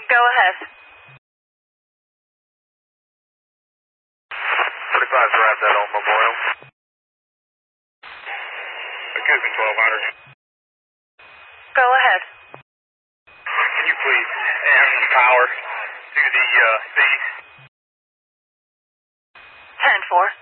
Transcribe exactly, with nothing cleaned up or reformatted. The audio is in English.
Go ahead. forty-five drive that on Memorial. Coogan twelve hundred. Go ahead. Can you please add some power to the uh, feed? ten four.